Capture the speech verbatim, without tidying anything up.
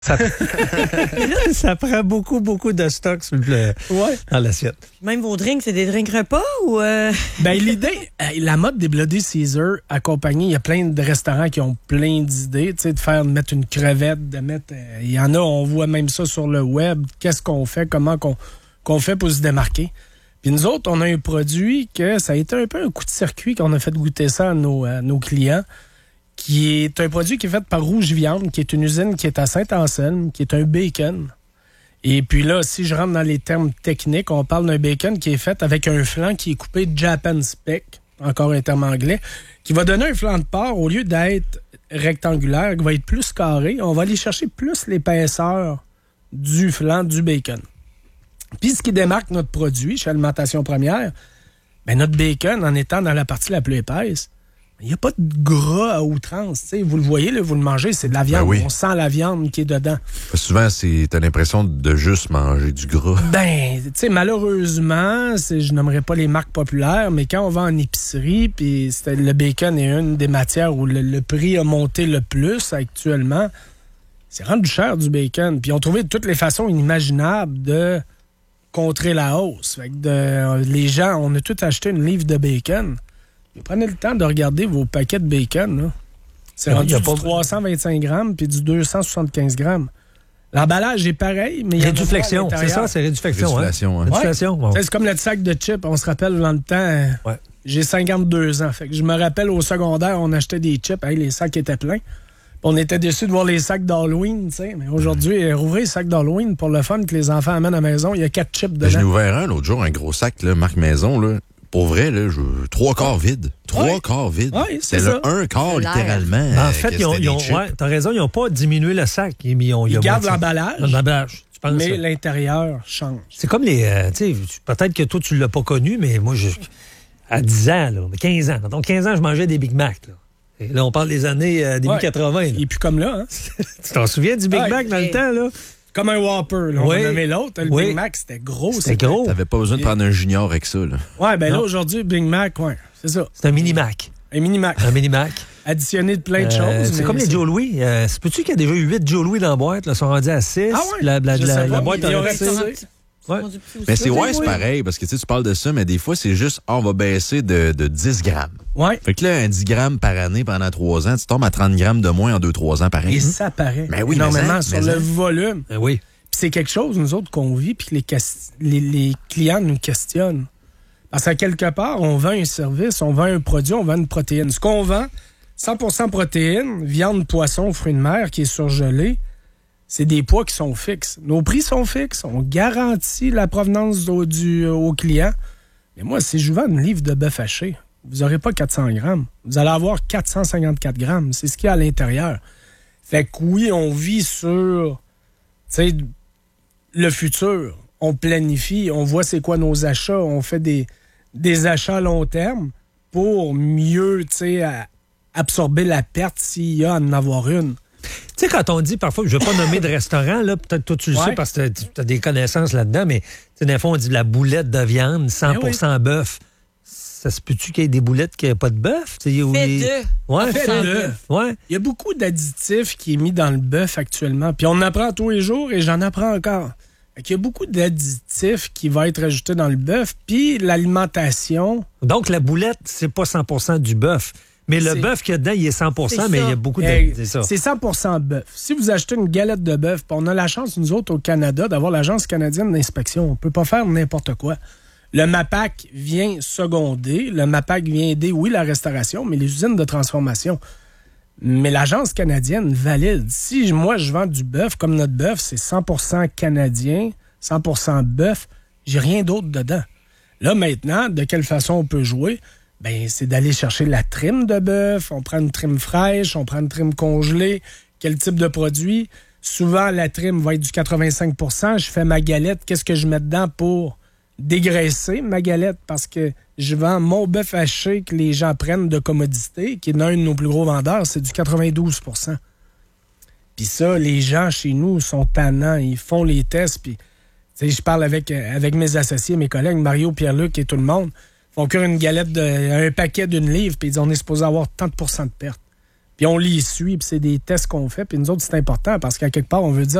Ça, ça prend beaucoup, beaucoup de stock sur le, ouais. dans l'assiette. Même vos drinks, c'est des drinks repas ou... Euh... Ben, l'idée, la mode des Bloody Caesar accompagnée, il y a plein de restaurants qui ont plein d'idées, tu sais, de faire, de mettre une crevette, de mettre... Il y en a, on voit même ça sur le web. Qu'est-ce qu'on fait, comment qu'on, qu'on fait pour se démarquer. Puis nous autres, on a un produit que ça a été un peu un coup de circuit qu'on a fait goûter ça à nos, à nos clients, qui est un produit qui est fait par Rouge Viande, qui est une usine qui est à Saint-Anselme, qui est un bacon. Et puis là, si je rentre dans les termes techniques, on parle d'un bacon qui est fait avec un flanc qui est coupé Japan Spec, encore un terme anglais, qui va donner un flanc de porc, au lieu d'être rectangulaire, qui va être plus carré. On va aller chercher plus l'épaisseur du flanc du bacon. Puis ce qui démarque notre produit chez Alimentation Première, ben notre bacon, en étant dans la partie la plus épaisse, il n'y a pas de gras à outrance. T'sais. Vous le voyez, là, vous le mangez, c'est de la viande. Ben oui. On sent la viande qui est dedans. Souvent, c'est, t'as l'impression de juste manger du gras. Ben, tu sais, malheureusement, c'est, je nommerai pas les marques populaires, mais quand on va en épicerie, puis le bacon est une des matières où le, le prix a monté le plus actuellement, c'est rendu cher du bacon. Puis on trouvait de toutes les façons inimaginables de contrer la hausse. Fait que de, les gens, on a tous acheté une livre de bacon. Prenez le temps de regarder vos paquets de bacon. Là. C'est rendu du trois cent vingt-cinq grammes puis du deux cent soixante-quinze grammes. L'emballage est pareil, mais il y a réduflexion, c'est ça, c'est réduflexion. Réduflexion, hein? hein? Réduflexion, ouais. C'est comme le sac de chips. On se rappelle dans le temps, ouais. J'ai cinquante-deux ans. Fait que je me rappelle au secondaire, on achetait des chips, hey, les sacs étaient pleins. On était déçus de voir les sacs d'Halloween, tu sais. Mais aujourd'hui, rouvrir les sacs d'Halloween pour le fun que les enfants amènent à la maison, il y a quatre chips dedans. J'en ai ouvert un l'autre jour, un gros sac, là, marque Maison, là. Pour vrai, là, je... trois quarts vides. Trois ouais. quarts vides. Ouais, c'est c'est ça. Là, un quart, littéralement. Ben, en fait, ils ont, ils ont, ouais, t'as raison, ils n'ont pas diminué le sac. Ils, ont, ils, ils gardent l'emballage. L'emballage. Tu penses mais ça? L'intérieur change. C'est comme les... Euh, tu sais, peut-être que toi, tu ne l'as pas connu, mais moi, je, à dix ans, là, quinze ans. Donc, quinze ans, je mangeais des Big Mac, là. Et là, on parle des années euh, début ouais. quatre-vingts. Et puis comme là, hein? Tu t'en souviens du Big ouais, Mac dans et... le temps, là? Comme un Whopper, là. On oui. a nommé l'autre. Le oui. Big Mac, c'était gros. C'était, c'était gros. T'avais pas besoin de prendre un junior avec ça, là. Ouais, ben non. Là, aujourd'hui, Big Mac, ouais, c'est ça. C'est un mini Mac. Un mini Mac. Un mini Mac. Additionné de plein de euh, choses. C'est comme les Joe Louis. Euh, c'est peux-tu qu'il y a déjà eu huit Joe Louis dans la boîte, là, sont rendus à six. Ah ouais? La, la, la, la boîte en reste. Ouais. Mais c'est ouais, c'est pareil, parce que tu parles de ça, mais des fois, c'est juste, oh, on va baisser de, de dix grammes. Ouais. Fait que là, un dix grammes par année pendant trois ans, tu tombes à trente grammes de moins en deux trois ans pareil. Et ça paraît mais oui, énormément mais ça, sur mais le ça. volume. Ben oui. Puis c'est quelque chose, nous autres, qu'on vit, puis que les, les, les clients nous questionnent. Parce qu'à quelque part, on vend un service, on vend un produit, on vend une protéine. Ce qu'on vend, cent pour cent protéines, viande, poisson, fruits de mer qui est surgelé, c'est des poids qui sont fixes. Nos prix sont fixes. On garantit la provenance au, du, au client. Mais moi, si je vends une livre de bœuf haché, vous n'aurez pas quatre cents grammes. Vous allez avoir quatre cent cinquante-quatre grammes. C'est ce qu'il y a à l'intérieur. Fait que oui, on vit sur le futur. On planifie, on voit c'est quoi nos achats. On fait des, des achats à long terme pour mieux absorber la perte s'il y a à en avoir une. Tu sais, quand on dit parfois, je ne vais pas nommer de restaurant, là, peut-être toi tu le ouais. sais parce que tu as des connaissances là-dedans, mais des fois on dit la boulette de viande, cent pour cent oui. bœuf. Ça se peut-tu qu'il y ait des boulettes qui n'aient pas de bœuf? Fait les... de. Ouais, fait de. Ouais. Il y a beaucoup d'additifs qui est mis dans le bœuf actuellement. Puis on apprend tous les jours et j'en apprends encore. Il y a beaucoup d'additifs qui vont être ajoutés dans le bœuf. Puis l'alimentation. Donc la boulette, c'est pas cent pour cent du bœuf. Mais le bœuf qu'il y a dedans, il est cent pour cent, mais il y a beaucoup de... Hey, c'est ça. C'est cent pour cent bœuf. Si vous achetez une galette de bœuf, on a la chance, nous autres, au Canada, d'avoir l'Agence canadienne d'inspection. On ne peut pas faire n'importe quoi. Le MAPAC vient seconder. Le MAPAC vient aider, oui, la restauration, mais les usines de transformation. Mais l'Agence canadienne valide. Si moi, je vends du bœuf, comme notre bœuf, c'est cent pour cent canadien, cent pour cent bœuf, j'ai rien d'autre dedans. Là, maintenant, de quelle façon on peut jouer? Ben, c'est d'aller chercher la trim de bœuf. On prend une trim fraîche, on prend une trim congelée. Quel type de produit? Souvent, la trim va être du quatre-vingt-cinq pour cent. Je fais ma galette. Qu'est-ce que je mets dedans pour dégraisser ma galette? Parce que je vends mon bœuf haché que les gens prennent de commodité, qui est l'un de nos plus gros vendeurs, c'est du quatre-vingt-douze pour cent. Puis ça, les gens chez nous sont tannants. Ils font les tests. Puis, tu sais, je parle avec, avec mes associés, mes collègues, Mario, Pierre-Luc et tout le monde. Ils font cuire une galette, de, un paquet d'une livre, puis ils disent on est supposé avoir tant de pourcents de perte. Puis on les suit, puis c'est des tests qu'on fait. Puis nous autres, c'est important parce qu'à quelque part, on veut dire